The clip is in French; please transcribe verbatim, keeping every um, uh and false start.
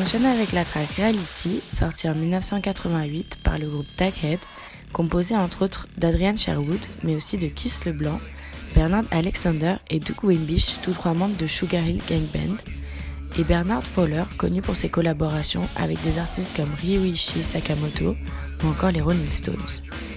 enchaîne avec la track Reality, sortie en dix-neuf cent quatre-vingt-huit par le groupe Taghead, composé entre autres d'Adrian Sherwood, mais aussi de Keith LeBlanc, Bernard Alexander et Doug Wimbish, tous trois membres de Sugar Hill Gang Band, et Bernard Fowler, connu pour ses collaborations avec des artistes comme Ryuichi Sakamoto ou encore les Rolling Stones.